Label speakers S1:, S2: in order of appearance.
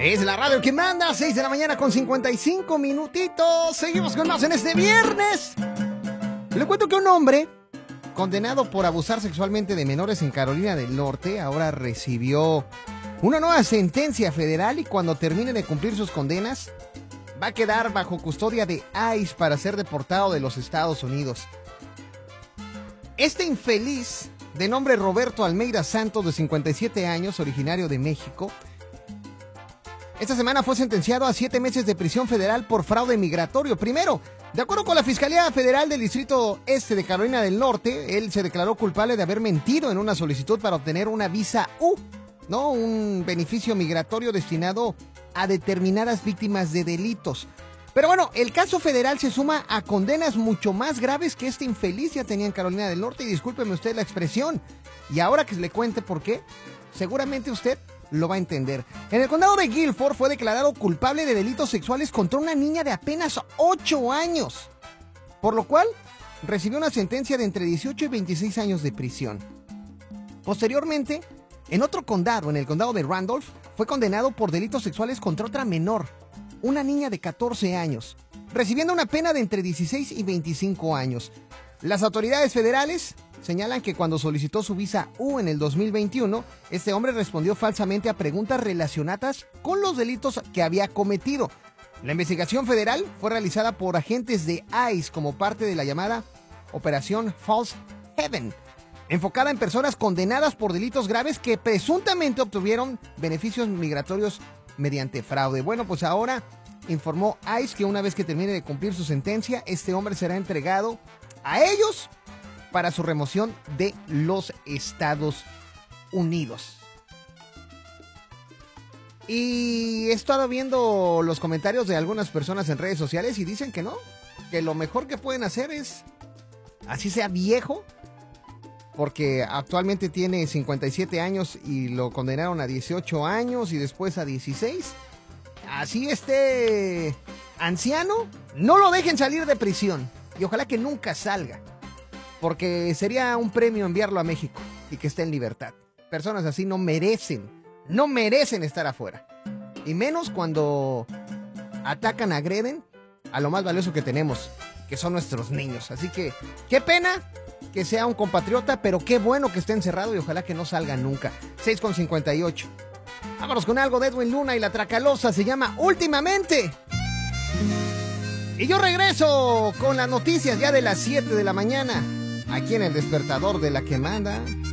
S1: Es la radio que manda, 6 de la mañana con 55 minutitos. Seguimos con más en este viernes. Le cuento que un hombre condenado por abusar sexualmente de menores en Carolina del Norte ahora recibió una nueva sentencia federal y cuando termine de cumplir sus condenas va a quedar bajo custodia de ICE para ser deportado de los Estados Unidos. Este infeliz, de nombre Roberto Almeida Santos, de 57 años, originario de México, esta semana fue sentenciado a 7 meses de prisión federal por fraude migratorio. Primero, de acuerdo con la Fiscalía Federal del Distrito Este de Carolina del Norte, él se declaró culpable de haber mentido en una solicitud para obtener una visa U, ¿no? Un beneficio migratorio destinado a determinadas víctimas de delitos. Pero bueno, el caso federal se suma a condenas mucho más graves que este infeliz ya tenía en Carolina del Norte, y discúlpeme usted la expresión. Y ahora que le cuente por qué, seguramente usted lo va a entender. En el condado de Guilford fue declarado culpable de delitos sexuales contra una niña de apenas 8 años, por lo cual recibió una sentencia de entre 18 y 26 años de prisión. Posteriormente, en otro condado, en el condado de Randolph, fue condenado por delitos sexuales contra otra menor, una niña de 14 años, recibiendo una pena de entre 16 y 25 años. Las autoridades federales señalan que cuando solicitó su visa U en el 2021, este hombre respondió falsamente a preguntas relacionadas con los delitos que había cometido. La investigación federal fue realizada por agentes de ICE como parte de la llamada Operación False Heaven, enfocada en personas condenadas por delitos graves que presuntamente obtuvieron beneficios migratorios mediante fraude. Bueno, pues ahora informó ICE que una vez que termine de cumplir su sentencia, este hombre será entregado a ellos para su remoción de los Estados Unidos. Y he estado viendo los comentarios de algunas personas en redes sociales y dicen que no, que lo mejor que pueden hacer es, así sea viejo, porque actualmente tiene 57 años y lo condenaron a 18 años y después a 16. Así esté anciano, no lo dejen salir de prisión y ojalá que nunca salga, porque sería un premio enviarlo a México y que esté en libertad. Personas así no merecen estar afuera, y menos cuando atacan, agreden a lo más valioso que tenemos, que son nuestros niños. Así que, qué pena que sea un compatriota, pero qué bueno que esté encerrado y ojalá que no salga nunca. 6:58. Vámonos con algo de Edwin Luna y la Tracalosa, se llama Últimamente. Y yo regreso con las noticias ya de las 7 de la mañana, aquí en el despertador de la que manda.